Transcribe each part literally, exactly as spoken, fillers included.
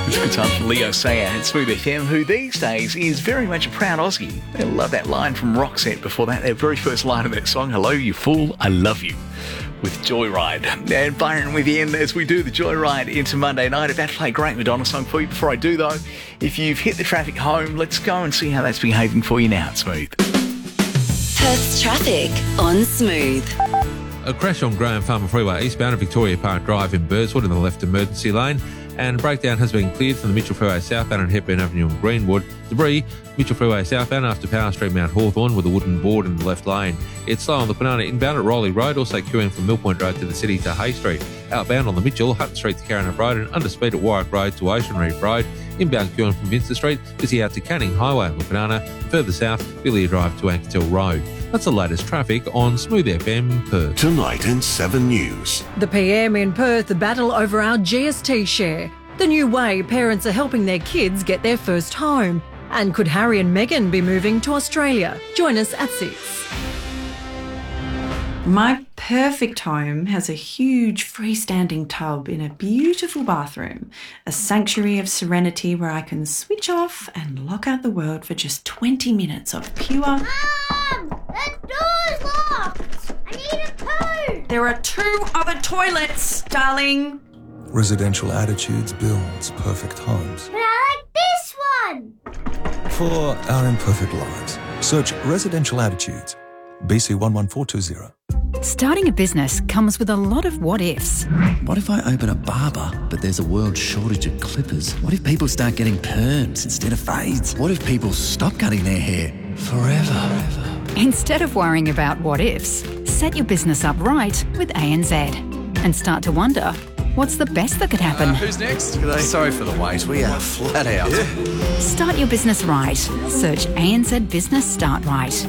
It's a good time for Leo Sayer at Smooth F M, who these days is very much a proud Aussie. I love that line from Roxette before that, their very first line of that song, Hello, You Fool, I Love You, with Joyride. And Byron with you in as we do the Joyride into Monday night. About to play a great Madonna song for you. Before I do, though, if you've hit the traffic home, let's go and see how that's behaving for you now at Smooth. Perth's traffic on Smooth. A crash on Graham Farmer Freeway eastbound at Victoria Park Drive in Burswood in the left emergency lane. And breakdown has been cleared from the Mitchell Freeway southbound at Hepburn Avenue in Greenwood. Debris, Mitchell Freeway southbound after Power Street Mount Hawthorn with a wooden board in the left lane. It's slow on the Banana inbound at Rowley Road, also queuing from Mill Point Road to the city to Hay Street. Outbound on the Mitchell, Hutton Street to Carrinup Road and under speed at Warwick Road to Ocean Reef Road. Inbound queuing from Vinster Street, busy out to Canning Highway on the Banana. Further south, Billier Drive to Ankertil Road. That's the latest traffic on Smooth F M Perth. Tonight in seven News. The P M in Perth, the battle over our G S T share. The new way parents are helping their kids get their first home. And could Harry and Meghan be moving to Australia? Join us at six. My perfect home has a huge freestanding tub in a beautiful bathroom, a sanctuary of serenity where I can switch off and lock out the world for just twenty minutes of pure... Mum! The door's locked! I need a poo! There are two other toilets, darling. Residential Attitudes builds perfect homes. But I like this one! For our imperfect lives, search Residential Attitudes, B C one one four two zero. Starting a business comes with a lot of what-ifs. What if I open a barber, but there's a world shortage of clippers? What if people start getting perms instead of fades? What if people stop cutting their hair forever? Instead of worrying about what-ifs, set your business up right with A N Z and start to wonder, what's the best that could happen? Uh, who's next? Sorry for the wait. We are flat out. Yeah. Start your business right. Search A N Z Business Start Right.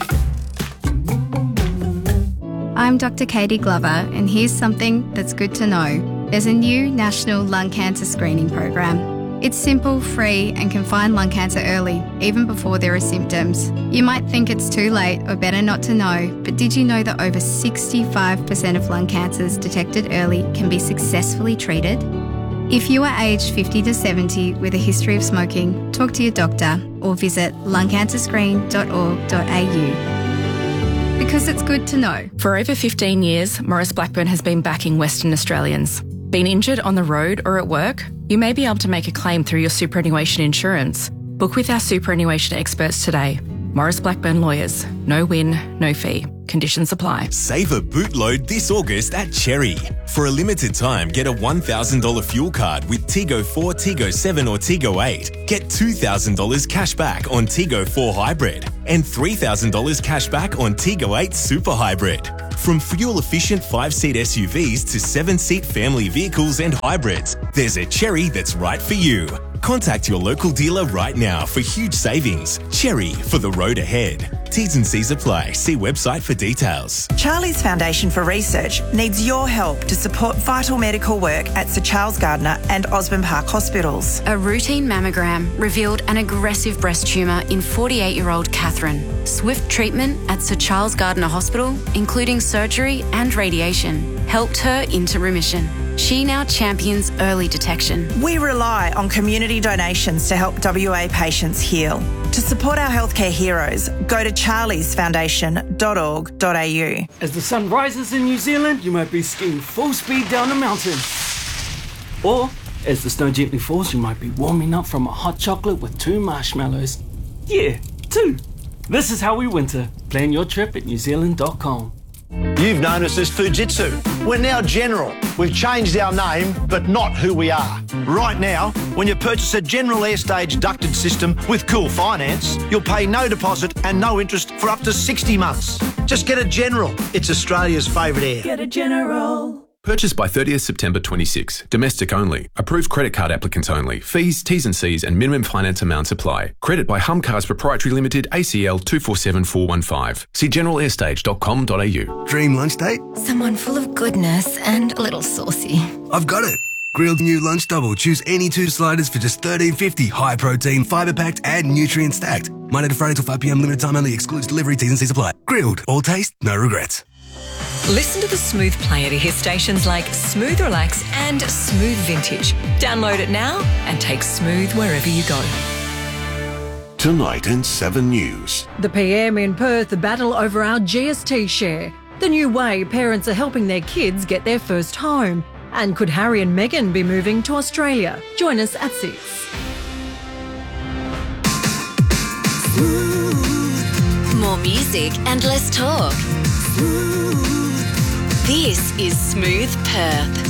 I'm Doctor Katie Glover, and here's something that's good to know. There's a new national lung cancer screening program. It's simple, free, and can find lung cancer early, even before there are symptoms. You might think it's too late or better not to know, but did you know that over sixty-five percent of lung cancers detected early can be successfully treated? If you are aged fifty to seventy with a history of smoking, talk to your doctor or visit lung cancer screen dot org dot a u. Because it's good to know. For over fifteen years, Maurice Blackburn has been backing Western Australians. Been injured on the road or at work? You may be able to make a claim through your superannuation insurance. Book with our superannuation experts today. Maurice Blackburn Lawyers. No win, no fee. Conditions apply. Save a bootload this August at Cherry. For a limited time, get a one thousand dollars fuel card with Tigo four, Tigo seven or Tigo eight. Get two thousand dollars cash back on Tigo four Hybrid and three thousand dollars cash back on Tigo eight Super Hybrid. From fuel-efficient five-seat S U Vs to seven-seat family vehicles and hybrids, there's a Cherry that's right for you. Contact your local dealer right now for huge savings. Cherry, for the road ahead. T's and C's apply. See website for details. Charlie's Foundation for Research needs your help to support vital medical work at Sir Charles Gardner and Osborne Park hospitals. A routine mammogram revealed an aggressive breast tumour in forty-eight-year-old Catherine. Swift treatment at Sir Charles Gardner Hospital, including surgery and radiation, helped her into remission. She now champions early detection. We rely on community donations to help W A patients heal. To support our healthcare heroes, go to charlies foundation dot org dot a u. As the sun rises in New Zealand, you might be skiing full speed down a mountain. Or, as the snow gently falls, you might be warming up from a hot chocolate with two marshmallows. Yeah, two. This is how we winter. Plan your trip at new zealand dot com. You've known us as Fujitsu. We're now General. We've changed our name, but not who we are. Right now, when you purchase a General Airstage ducted system with Cool Finance, you'll pay no deposit and no interest for up to sixty months. Just get a General. It's Australia's favourite air. Get a General. Purchased by thirtieth September twenty-six. Domestic only. Approved credit card applicants only. Fees, T's and C's and minimum finance amounts apply. Credit by Hum Cars Proprietary Limited, A C L two four seven four one five. See general airstage dot com dot a u. Dream lunch date? Someone full of goodness and a little saucy. I've got it. Grilled new lunch double. Choose any two sliders for just thirteen fifty. High protein, fibre packed and nutrient stacked. Monday to Friday till five p.m. Limited time only. Excludes delivery. T's and C's apply. Grilled. All taste, no regrets. Listen to the Smooth Player to hear stations like Smooth Relax and Smooth Vintage. Download it now and take Smooth wherever you go. Tonight in seven News. The P M in Perth battle over our G S T share. The new way parents are helping their kids get their first home. And could Harry and Meghan be moving to Australia? Join us at six. More music and less talk. This is Smooth Perth.